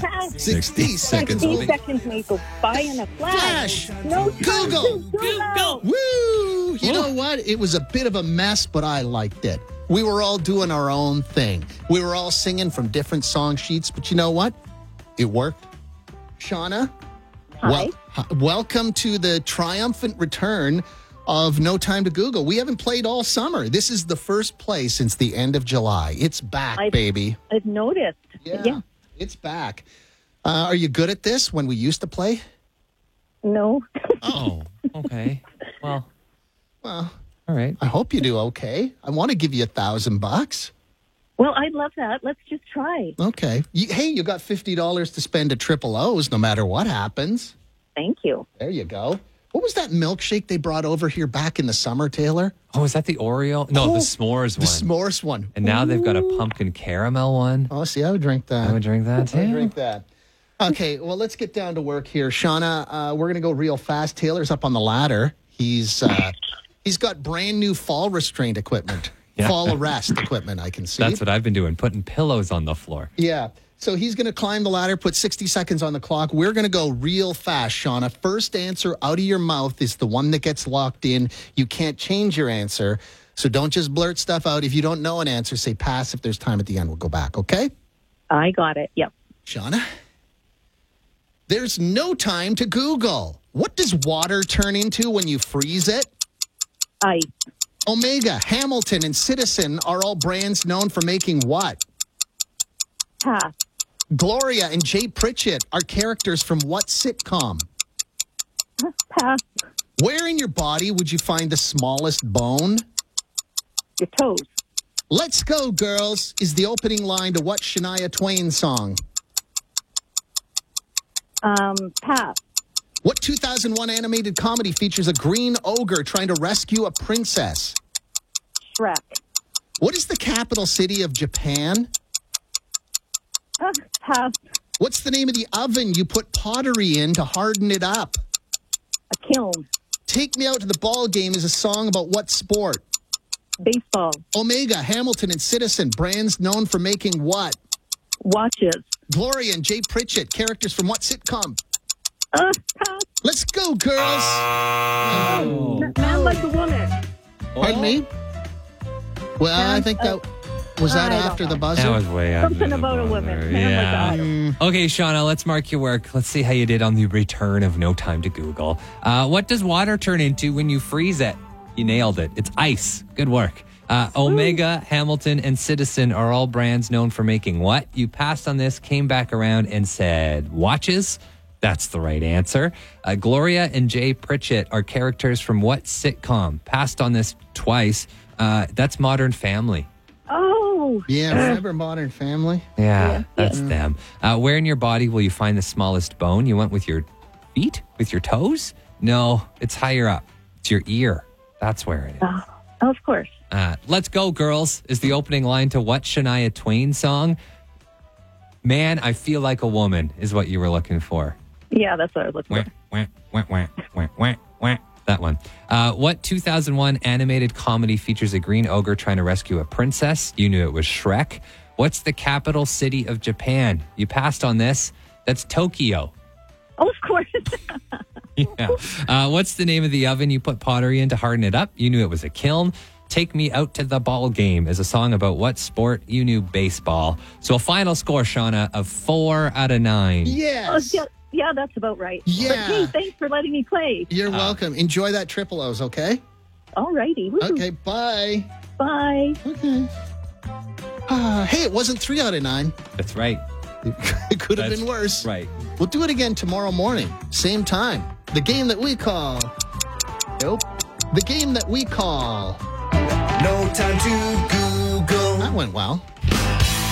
Fast. 60 seconds. 60 seconds may go by in a flash. No time Google. to Google. Woo! You know what? It was a bit of a mess, but I liked it. We were all doing our own thing. We were all singing from different song sheets, but you know what? It worked. Shauna, Hi. welcome to the triumphant return of No Time to Google. We haven't played all summer. This is the first play since the end of July. It's back, baby. I've noticed. Yeah, it's back. Are you good at this when we used to play? No. Oh, okay. Well, Well, all right. I hope you do okay. I want to give you $1,000. Well, I'd love that. Let's just try. Okay. Hey, you got $50 to spend at Triple O's no matter what happens. Thank you. There you go. What was that milkshake they brought over here back in the summer, Taylor? Oh, is that the Oreo? No, the s'mores The one. s'mores one. And now they've got a pumpkin caramel one. Oh, see, I would drink that. I would drink that too. I would drink that. Okay, well, let's get down to work here. Shauna, we're going to go real fast. Taylor's up on the ladder. He's got brand new fall restraint equipment. Yeah. Fall arrest equipment, I can see. That's what I've been doing, putting pillows on the floor. Yeah. So he's going to climb the ladder, put 60 seconds on the clock. We're going to go real fast, Shauna. First answer out of your mouth is the one that gets locked in. You can't change your answer. So don't just blurt stuff out. If you don't know an answer, say pass. If there's time at the end, we'll go back, okay? I got it. Yep. Shauna? There's no time to Google. What does water turn into when you freeze it? Ice. Omega, Hamilton, and Citizen are all brands known for making what? Pass. Gloria and Jay Pritchett are characters from what sitcom? Pass. Where in your body would you find the smallest bone? Your toes. Let's Go, Girls is the opening line to what Shania Twain song? Pass. What 2001 animated comedy features a green ogre trying to rescue a princess? Shrek. What is the capital city of Japan? Pass. What's the name of the oven you put pottery in to harden it up? A kiln. Take Me Out to the Ball Game is a song about what sport? Baseball. Omega, Hamilton, and Citizen, brands known for making what? Watches. Gloria and Jay Pritchett, characters from what sitcom? Pass. Let's go, girls! Man like a woman. Pardon me? Well, I think that... Was that I don't after the know. buzzer? That was way after Something the about a buzzer. woman. Yeah. Man like Okay, Shauna, let's mark your work. Let's see how you did on the return of No Time to Google. What does water turn into when you freeze it? You nailed it. It's ice. Good work. Omega, Hamilton, and Citizen are all brands known for making what? You passed on this, came back around, and said watches. That's the right answer. Gloria and Jay Pritchett are characters from what sitcom? Passed on this twice. That's Modern Family. Oh. Yeah, remember Modern Family? Yeah, that's them. Where in your body will you find the smallest bone? You went with your feet? With your toes? No, it's higher up. It's your ear. That's where it is. Of course. Let's Go, Girls is the opening line to what Shania Twain song? Man, I Feel Like a Woman is what you were looking for. Yeah, that's what I was looking for. That one. What 2001 animated comedy features a green ogre trying to rescue a princess? You knew it was Shrek. What's the capital city of Japan? You passed on this. That's Tokyo. Oh, of course. Yeah. What's the name of the oven you put pottery in to harden it up? You knew it was a kiln. Take Me Out to the Ball Game is a song about what sport? You knew baseball. So a final score, Shauna, of 4 out of 9. Yes. Yeah, that's about right. Yeah. But hey, thanks for letting me play. You're welcome. Enjoy that Triple O's, okay? All righty. Okay, bye. Bye. Okay. Hey, it wasn't 3 out of 9. That's right. It could have been worse. Right. We'll do it again tomorrow morning, same time. The game that we call... Nope. The game that we call... No time to Google. That went well.